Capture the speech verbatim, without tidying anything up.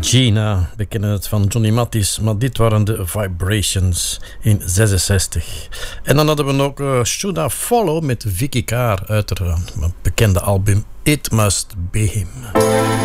Gina, we kennen het van Johnny Matthis, maar dit waren de Vibrations in zesenzestig. En dan hadden we ook uh, Should I Follow met Vicky Carr uit haar bekende album It Must Be Him.